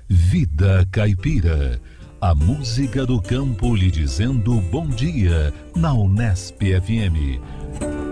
Vida Caipira, a música do campo lhe dizendo bom dia na Unesp FM.